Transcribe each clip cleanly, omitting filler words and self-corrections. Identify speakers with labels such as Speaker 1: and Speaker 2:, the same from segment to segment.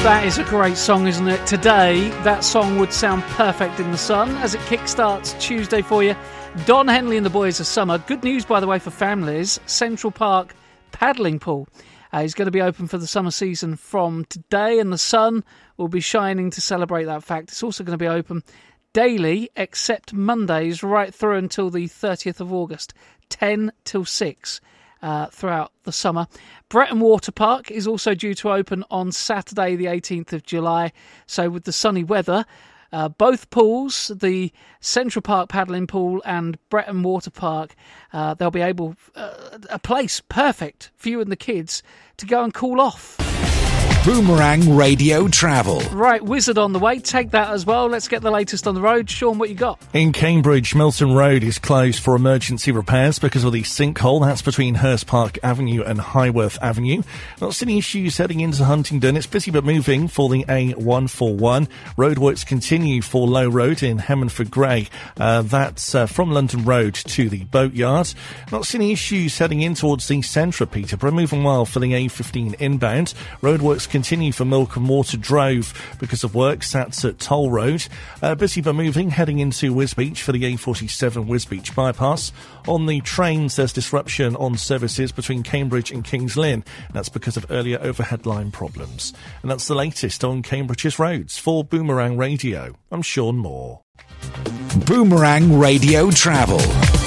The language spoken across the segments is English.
Speaker 1: That is a great song, isn't it? Today, that song would sound perfect in the sun as it kickstarts Tuesday for you. Don Henley and the Boys of Summer. Good news, by the way, for families. Central Park paddling pool is going to be open for the summer season from today, and the sun will be shining to celebrate that fact. It's also going to be open daily, except Mondays, right through until the 30th of August, 10 till 6. Throughout the summer. Bretton Water Park is also due to open on Saturday the 18th of July. So with the sunny weather, both pools, the Central Park paddling pool and Bretton Water Park, they'll be able, a place perfect for you and the kids to go and cool off.
Speaker 2: Boomerang Radio Travel.
Speaker 1: Right, Wizard on the way. Take that as well. Let's get the latest on the road. Sean, what you got?
Speaker 3: In Cambridge, Milton Road is closed for emergency repairs because of the sinkhole. That's between Hurst Park Avenue and Highworth Avenue. Not seeing issues heading into Huntingdon. It's busy but moving for the A141. Roadworks continue for Low Road in Hemmenford Grey. That's from London Road to the Boatyard. Not seeing issues heading in towards the centre of Peterborough. Moving well for the A15 inbound. Roadworks continue for Milk and Water Drove because of works. That's at Toll Road. Busy but moving heading into Wisbech for the A47 Wisbech bypass. On the trains, there's disruption on services between Cambridge and Kings Lynn. That's because of earlier overhead line problems. And that's the latest on Cambridge's roads. For Boomerang Radio, I'm Sean Moore.
Speaker 2: Boomerang Radio Travel.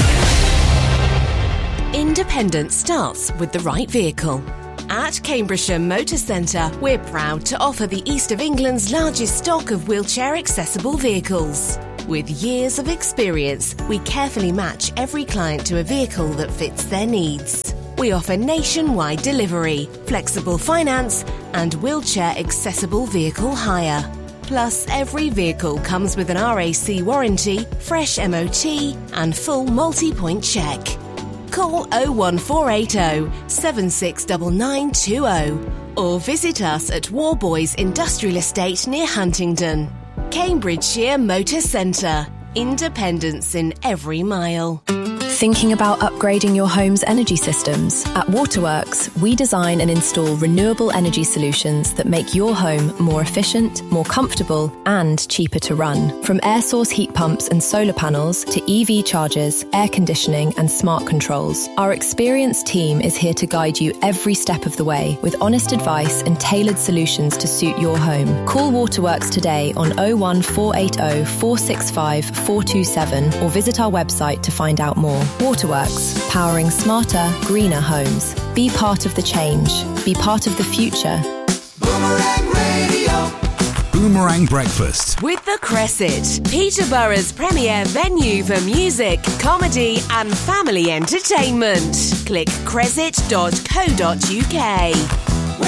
Speaker 4: Independence starts with the right vehicle. At Cambridgeshire Motor Centre, we're proud to offer the East of England's largest stock of wheelchair-accessible vehicles. With years of experience, we carefully match every client to a vehicle that fits their needs. We offer nationwide delivery, flexible finance, and wheelchair-accessible vehicle hire. Plus, every vehicle comes with an RAC warranty, fresh MOT, and full multi-point check. Call 01480 769920 or visit us at Warboys Industrial Estate near Huntingdon. Cambridgeshire Motor Centre. Independence in every mile.
Speaker 5: Thinking about upgrading your home's energy systems? At Waterworks, we design and install renewable energy solutions that make your home more efficient, more comfortable, and cheaper to run. From air source heat pumps and solar panels to EV chargers, air conditioning, and smart controls, our experienced team is here to guide you every step of the way with honest advice and tailored solutions to suit your home. Call Waterworks today on 01480 465 427 or visit our website to find out more. Waterworks, powering smarter, greener homes. Be part of the change. Be part of the future.
Speaker 2: Boomerang Radio. Boomerang Breakfast.
Speaker 4: With the Cresset, Peterborough's premier venue for music, comedy and family entertainment. Click cresset.co.uk.